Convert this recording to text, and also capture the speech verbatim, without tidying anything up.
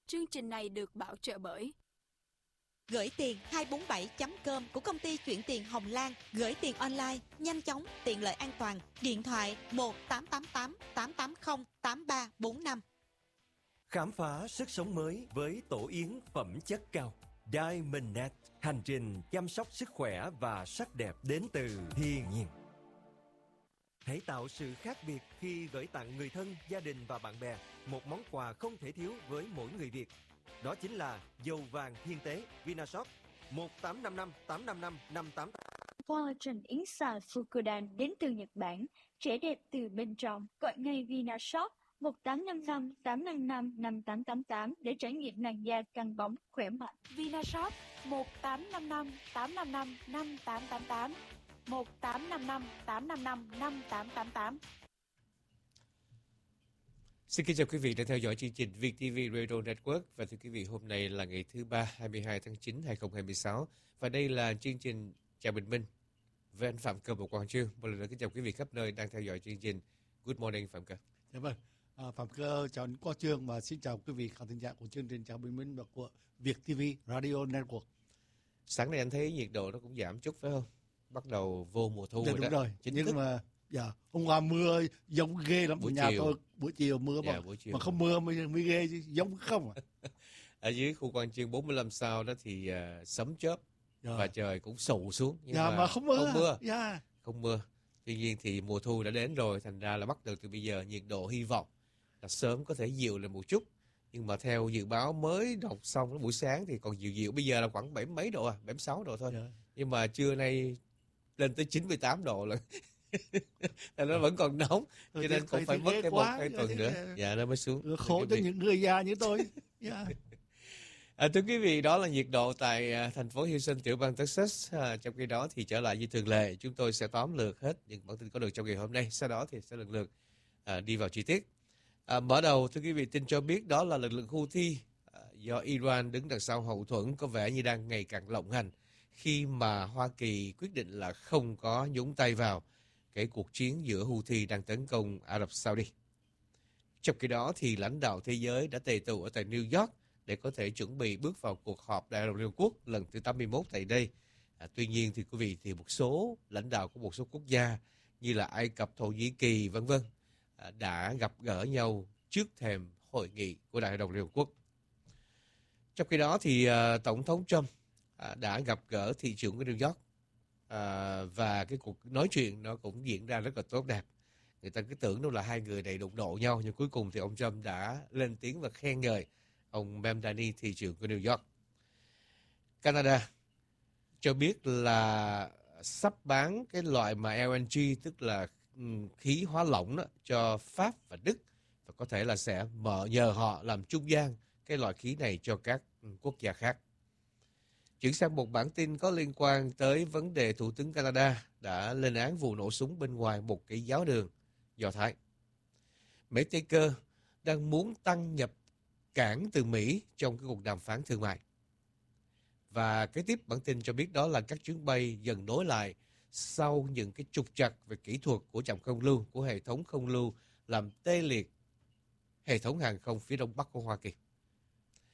Chương trình này được bảo trợ bởi Gửi tiền hai bốn bảy chấm com của công ty chuyển tiền Hồng Lan. Gửi tiền online, nhanh chóng, tiện lợi, an toàn. Điện thoại một tám tám tám tám tám không tám ba bốn năm. Khám phá sức sống mới với tổ yến phẩm chất cao Diamondnet. Hành trình chăm sóc sức khỏe và sắc đẹp đến từ thiên nhiên. Hãy tạo sự khác biệt khi gửi tặng người thân, gia đình và bạn bè một món quà không thể thiếu với mỗi người Việt. Đó chính là dầu vàng thiên tế Vinashop một tám năm năm tám năm năm năm tám. Collagen yến xào Fukudan đến từ Nhật Bản, trẻ đẹp từ bên trong. Gọi ngay Vinashop một tám năm năm tám năm năm năm tám tám tám để trải nghiệm làn da căng bóng khỏe mạnh. Vinashop một tám năm năm tám năm năm năm tám tám tám, một tám năm năm tám năm năm năm tám tám tám. Xin kính chào quý vị đang theo dõi chương trình vê tê vê Radio Network. Và thưa quý vị, hôm nay là ngày thứ ba, hai mươi hai tháng chín hai nghìn không trăm hai mươi sáu. Và đây là chương trình Chào Bình Minh với anh Phạm Cơ và Quang Trương. Một lần nữa kính chào quý vị khắp nơi đang theo dõi chương trình. Good morning Phạm Cơ. Dạ vâng, à, Phạm Cơ chào anh Quang Trương và xin chào quý vị khán thính giả của chương trình Chào Bình Minh và của Việt ti vi Radio Network. Sáng nay anh thấy nhiệt độ nó cũng giảm chút phải không? Bắt đầu vô mùa thu dạ, rồi đúng đó. rồi, Chính nhưng thức. mà dạ, hôm qua mưa giống ghê lắm. Buổi ở nhà chiều. tôi buổi chiều mưa Dạ, mà, buổi chiều. mà không mưa mới, mới ghê chứ giống không à. Ở dưới khu Quang Trương bốn mươi lăm sao đó thì uh, sấm chớp Dạ. và trời cũng sụ xuống. Nhưng Dạ, mà, mà không mưa. Không mưa. Dạ. Không mưa. Tuy nhiên thì mùa thu đã đến rồi, thành ra là bắt đầu từ bây giờ nhiệt độ hy vọng là sớm có thể dịu lên một chút. Nhưng mà theo dự báo mới đọc xong lúc buổi sáng thì còn dịu dịu, bây giờ là khoảng bảy mấy độ à, bảy mươi sáu độ thôi. Dạ. Nhưng mà trưa nay lên tới chín mươi tám độ là nó vẫn còn nóng, cho Thôi nên thì- cũng thì phải mất ghê cái một quá, hai dạ, tuần thì- nữa. Dạ nó mới xuống. Khổ Thưa cho quý vị. những người già như tôi. Dạ. À, thưa quý vị, đó là nhiệt độ tại à, thành phố Houston, tiểu bang Texas. À, trong khi đó thì trở lại như thường lệ, chúng tôi sẽ tóm lược hết những bản tin có được trong ngày hôm nay. Sau đó thì sẽ lần lượt à, đi vào chi tiết. À, mở đầu, thưa quý vị, tin cho biết đó là lực lượng Houthi à, do Iran đứng đằng sau hậu thuẫn có vẻ như đang ngày càng lộng hành khi mà Hoa Kỳ quyết định là không có nhúng tay vào cái cuộc chiến giữa Houthi đang tấn công Ả Rập Saudi. Trong khi đó thì lãnh đạo thế giới đã tề tụ ở tại New York để có thể chuẩn bị bước vào cuộc họp Đại hội Liên Hợp Quốc lần thứ tám mươi mốt tại đây. À, tuy nhiên thì quý vị, thì một số lãnh đạo của một số quốc gia như là Ai Cập, Thổ Nhĩ Kỳ vân vân à, đã gặp gỡ nhau trước thềm hội nghị của Đại hội Liên Hợp Quốc. Trong khi đó thì à, Tổng thống Trump à, đã gặp gỡ thị trưởng của New York à, và cái cuộc nói chuyện nó cũng diễn ra rất là tốt đẹp. Người ta cứ tưởng đâu là hai người này đụng độ nhau, nhưng cuối cùng thì ông Trump đã lên tiếng và khen ngợi ông Mamdani, thị trưởng của New York. Canada cho biết là sắp bán cái loại mà lờ en giê, tức là um, khí hóa lỏng đó, cho Pháp và Đức, và có thể là sẽ mở nhờ họ làm trung gian cái loại khí này cho các um, quốc gia khác. Chuyển sang một bản tin có liên quan tới vấn đề Thủ tướng Canada đã lên án vụ nổ súng bên ngoài một cái giáo đường Do Thái. Mỹ Tây Cơ đang muốn tăng nhập cảng từ Mỹ trong cái cuộc đàm phán thương mại. Và kế tiếp bản tin cho biết đó là các chuyến bay dần nối lại sau những cái trục trặc về kỹ thuật của trạm không lưu, của hệ thống không lưu làm tê liệt hệ thống hàng không phía đông bắc của Hoa Kỳ.